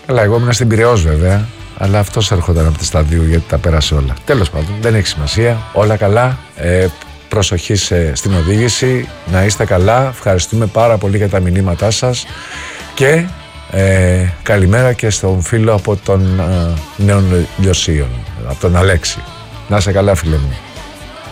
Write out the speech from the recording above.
Καλά, εγώ ήμουν στην Πειραιώς βέβαια, αλλά αυτός έρχονταν από τη Σταδίου γιατί τα πέρασε όλα. Τέλος πάντων, δεν έχει σημασία. Όλα καλά. Προσοχή στην οδήγηση. Να είστε καλά. Ευχαριστούμε πάρα πολύ για τα μηνύματά σας. Και καλημέρα και στον φίλο από τον Νέων Λιωσίων, από τον Αλέξη. Να είσαι καλά, φίλε μου.